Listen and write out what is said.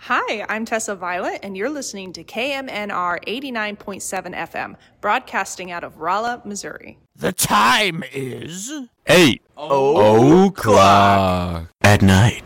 Hi, I'm Tessa Violet, and you're listening to KMNR 89.7 FM, broadcasting out of Rolla, Missouri. The time is 8 o'clock at night.